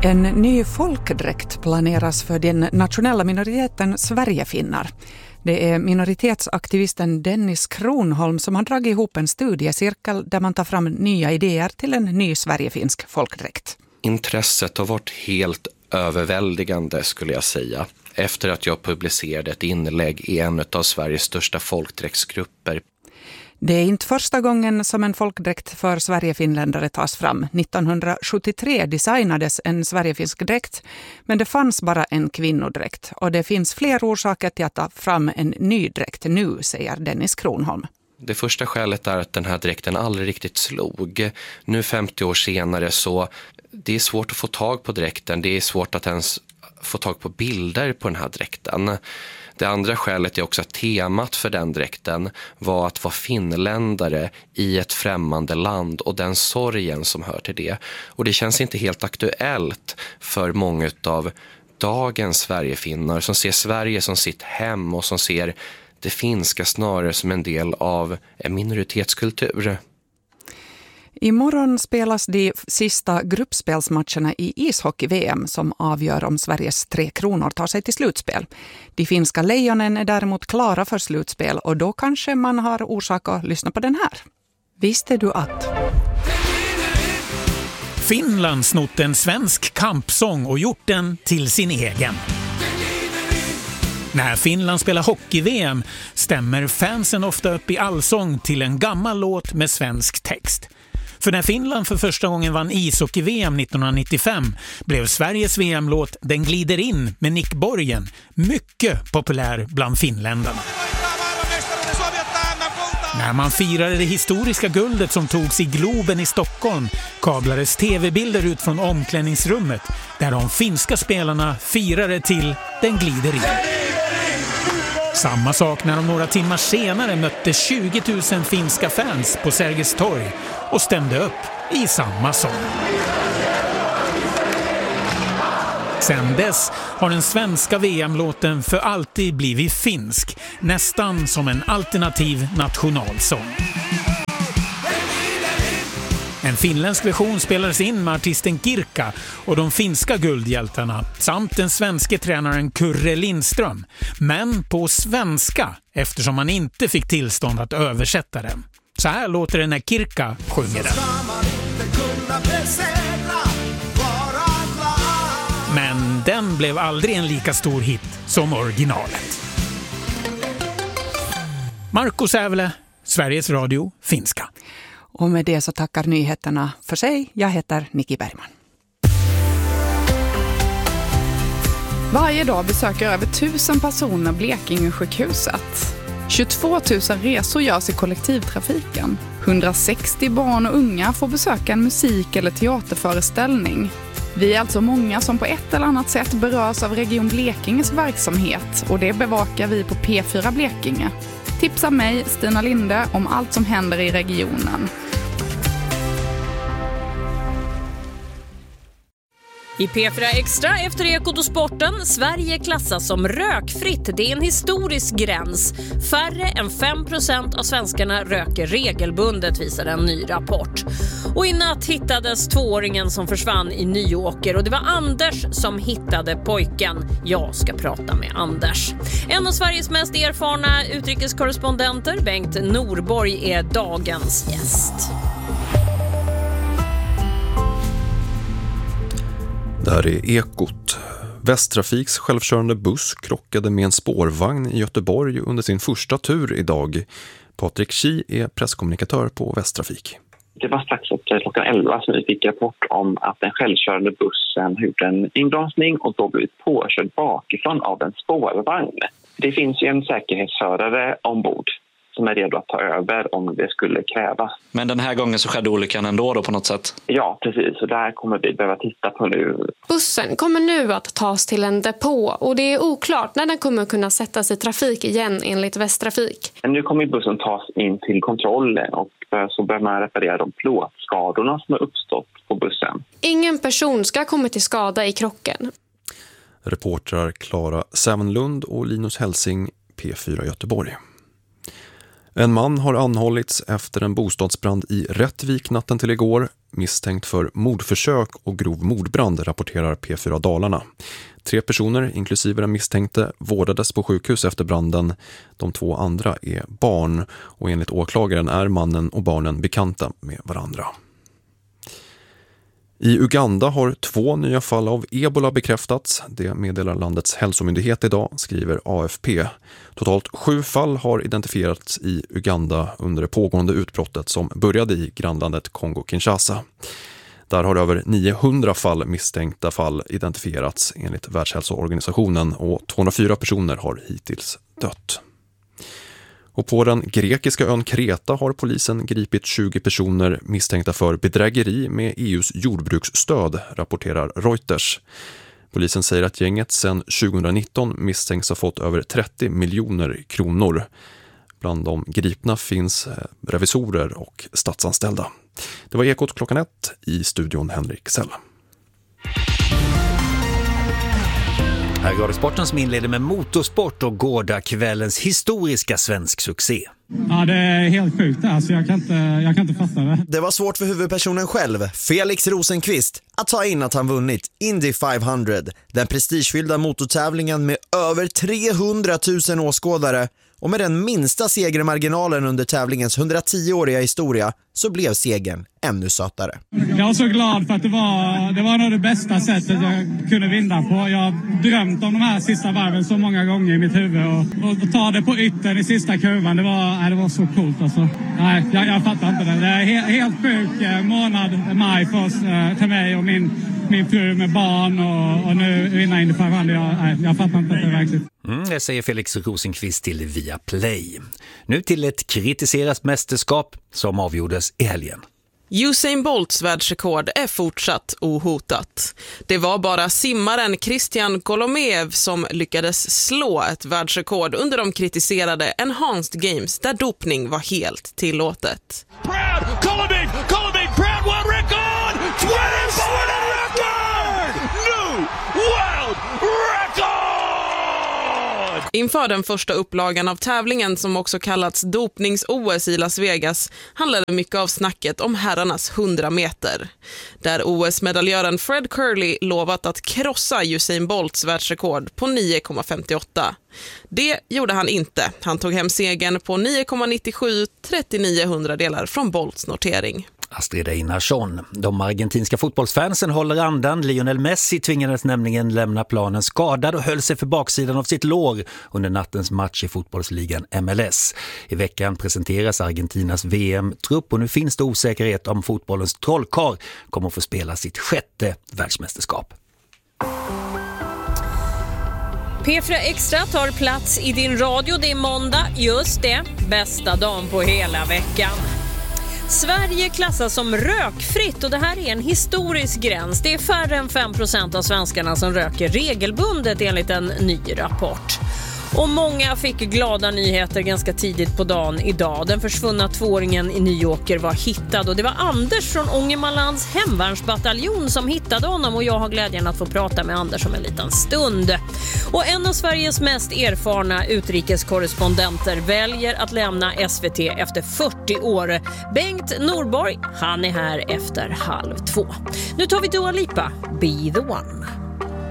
En ny folkdräkt planeras för den nationella minoriteten Sverigefinnar. Det är minoritetsaktivisten Dennis Kronholm som har dragit ihop en studiecirkel där man tar fram nya idéer till en ny sverigefinsk folkdräkt. Intresset har varit helt överväldigande skulle jag säga. Efter att jag publicerade ett inlägg i en av Sveriges största folkdräktsgrupper. Det är inte första gången som en folkdräkt för sverigefinländare tas fram. 1973 designades en sverigefinsk dräkt, men det fanns bara en kvinnodräkt. Och det finns fler orsaker till att ta fram en ny dräkt nu, säger Dennis Kronholm. Det första skälet är att den här dräkten aldrig riktigt slog. Nu 50 år senare så det är svårt att få tag på dräkten. Det är svårt att ens få tag på bilder på den här dräkten. Det andra skälet är också att temat för den dräkten var att vara finländare i ett främmande land och den sorgen som hör till det. Och det känns inte helt aktuellt för många av dagens Sverigefinnar som ser Sverige som sitt hem och som ser det finska snarare som en del av en minoritetskultur. Imorgon spelas de sista gruppspelsmatcherna i ishockey-VM som avgör om Sveriges 3 kronor tar sig till slutspel. De finska lejonen är däremot klara för slutspel och då kanske man har orsak att lyssna på den här. Visste du att... Finland snott en svensk kampsång och gjort den till sin egen. När Finland spelar hockey-VM stämmer fansen ofta upp i allsång till en gammal låt med svensk text. För när Finland för första gången vann ishockey-VM 1995 blev Sveriges VM-låt Den glider in med Nick Borgen mycket populär bland finländarna. När man firade det historiska guldet som togs i Globen i Stockholm kablades tv-bilder ut från omklädningsrummet där de finska spelarna firade till Den glider in. Samma sak när de några timmar senare mötte 20 000 finska fans på Sergels torg och stämde upp i samma sång. Sen dess har den svenska VM-låten för alltid blivit finsk, nästan som en alternativ nationalsång. En finländsk version spelades in med artisten Kirka och de finska guldhjältarna samt den svenska tränaren Kurre Lindström, men på svenska eftersom man inte fick tillstånd att översätta den. Så här låter det när Kirka sjunger den. Men den blev aldrig en lika stor hit som originalet. Marko Sävele, Sveriges Radio, finska. Och med det så tackar nyheterna för sig. Jag heter Nikki Bergman. Varje dag besöker över 1000 personer Blekinge-sjukhuset. 22 000 resor görs i kollektivtrafiken. 160 barn och unga får besöka en musik- eller teaterföreställning. Vi är alltså många som på ett eller annat sätt berörs av Region Blekinges verksamhet och det bevakar vi på P4 Blekinge. Tipsa mig, Stina Linde, om allt som händer i regionen. I P4 Extra efter Ekot och sporten, Sverige klassas som rökfritt. Det är en historisk gräns. Färre än 5% av svenskarna röker regelbundet, visar en ny rapport. Och i natt hittades 2-åringen som försvann i Nyåker och det var Anders som hittade pojken. Jag ska prata med Anders. En av Sveriges mest erfarna utrikeskorrespondenter, Bengt Norborg, är dagens gäst. Där är Ekot. Västtrafiks självkörande buss krockade med en spårvagn i Göteborg under sin första tur idag. Patrik Chi är presskommunikatör på Västtrafik. Det var strax efter klockan 11 som vi fick rapport om att den självkörande bussen gjorde en inbromsning och då blivit påkörd bakifrån av en spårvagn. Det finns ju en säkerhetsförare ombord som är redo att ta över om det skulle krävas. Men den här gången så skedde olyckan ändå då på något sätt? Ja, precis. Och där kommer vi behöva titta på nu. Bussen kommer nu att tas till en depå och det är oklart när den kommer kunna sättas i trafik igen enligt Västtrafik. Nu kommer bussen tas in till kontrollen och så börjar man reparera de plåtskadorna som har uppstått på bussen. Ingen person ska komma till skada i krocken. Reportrar Klara Sävenlund och Linus Helsing, P4 Göteborg. En man har anhållits efter en bostadsbrand i Rättvik natten till igår. misstänkt för mordförsök och grov mordbrand, rapporterar P4 Dalarna. 3 personer, inklusive den misstänkte, vårdades på sjukhus efter branden. De 2 andra är barn och enligt åklagaren är mannen och barnen bekanta med varandra. I Uganda har 2 nya fall av ebola bekräftats. Det meddelar landets hälsomyndighet idag, skriver AFP. Totalt 7 fall har identifierats i Uganda under det pågående utbrottet som började i grannlandet Kongo-Kinshasa. Där har över 900 misstänkta fall identifierats enligt Världshälsoorganisationen och 204 personer har hittills dött. Och på den grekiska ön Kreta har polisen gripit 20 personer misstänkta för bedrägeri med EUs jordbruksstöd, rapporterar Reuters. Polisen säger att gänget sedan 2019 misstänks ha fått över 30 miljoner kronor. Bland de gripna finns revisorer och statsanställda. Det var Ekot klockan 1, i studion Henrik Sell. Här går det sporten som inleder med motorsport och gårdagskvällens historiska svensk succé. Ja, det är helt sjukt. Alltså, jag kan inte fatta det. Det var svårt för huvudpersonen själv, Felix Rosenqvist, att ta in att han vunnit Indy 500. Den prestigefyllda motortävlingen med över 300 000 åskådare. Och med den minsta segermarginalen under tävlingens 110-åriga historia så blev segern ännu sötare. Jag var så glad för att det var nog det bästa sättet jag kunde vinna på. Jag har drömt om de här sista varven så många gånger i mitt huvud. Och ta det på yttern i sista kurvan, det var så coolt. Alltså. Nej, jag fattar inte det. Det är helt sjuk månad, maj för mig och min fru med barn och nu vinna in i 500. Jag fattar inte det verkligen. Det säger Felix Rosenqvist till Viaplay. Nu till ett kritiserat mästerskap som avgjordes i helgen. Usain Bolts världsrekord är fortsatt ohotat. Det var bara simmaren Christian Kolomev som lyckades slå ett världsrekord under de kritiserade Enhanced Games där dopning var helt tillåtet. Proud, Kolomev, proud world record! 24 record! New world record! Inför den första upplagan av tävlingen som också kallats dopnings-OS i Las Vegas handlade mycket av snacket om herrarnas 100 meter. Där OS-medaljören Fred Curley lovat att krossa Usain Bolts världsrekord på 9,58. Det gjorde han inte. Han tog hem segern på 9,97 39 hundradelar från Bolts notering. Astrid Einarsson. De argentinska fotbollsfansen håller andan. Lionel Messi tvingades nämligen lämna planen skadad och höll sig för baksidan av sitt lår under nattens match i fotbollsligan MLS. I veckan presenteras Argentinas VM-trupp och nu finns det osäkerhet om fotbollens trollkarl kommer att få spela sitt 6:e världsmästerskap. P4 Extra tar plats i din radio. Det är måndag, just det, bästa dagen på hela veckan. Sverige klassas som rökfritt och det här är en historisk gräns. Det är färre än 5% av svenskarna som röker regelbundet enligt en ny rapport. Och många fick glada nyheter ganska tidigt på dagen idag. Den försvunna 2-åringen i Nyåker var hittad och det var Anders från Ångermanlands hemvärnsbataljon som hittade honom och jag har glädjen att få prata med Anders om en liten stund. Och en av Sveriges mest erfarna utrikeskorrespondenter väljer att lämna SVT efter 40 år. Bengt Norborg, han är här efter 1:30. Nu tar vi Dua Lipa, Be the One.